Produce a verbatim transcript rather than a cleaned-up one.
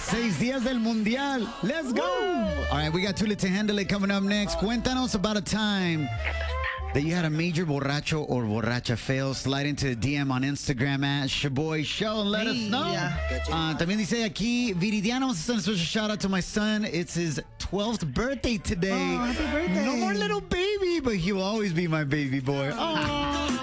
Seis días del Mundial. Let's go. All right, we got Too Lit to Handle It coming up next. Cuéntanos about a time that you had a major borracho or borracha fail. Slide into the D M on Instagram at Shaboy Show and let us know. Uh, también dice aquí, Viridiana wants to send a special shout out to my son. It's his twelfth birthday today. Oh, happy birthday. No more little baby, but he will always be my baby boy. Oh.